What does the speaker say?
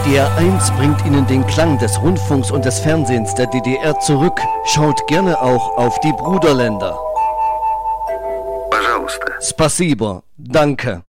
RTR 1 bringt Ihnen den Klang des Rundfunks und des Fernsehens der DDR zurück. Schaut gerne auch auf die Bruderländer. Spasibo, danke.